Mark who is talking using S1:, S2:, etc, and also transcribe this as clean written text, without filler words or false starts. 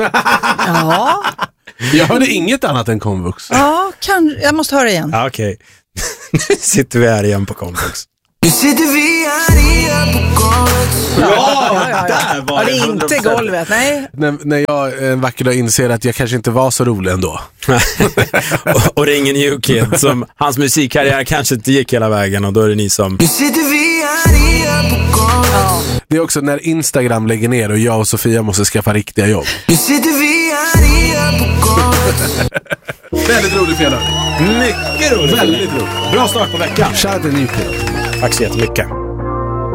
S1: Ja.
S2: Jag hörde inget annat än komvux.
S1: Ja, jag måste höra igen.
S3: Ja, okej. Nu sitter vi här igen på komvux.
S4: Nu sitter vi här igen på golvet.
S3: Ja, där var
S1: det är inte
S3: 100%.
S1: golvet, nej.
S2: När jag en vacker dag inser att jag kanske inte var så rolig ändå.
S3: och ringer New Kid som hans musikkarriär kanske inte gick hela vägen och då är det ni som...
S4: Nu sitter vi här igen på golvet.
S2: Det är också när Instagram lägger ner och jag och Sofia måste skaffa riktiga jobb.
S4: Nu sitter vi här igen på golvet.
S2: Väldigt rolig fredag.
S3: Mycket roligt.
S2: Väldigt roligt.
S3: Bra start på veckan.
S2: Shout out to New Kid.
S3: Tack så jättemycket.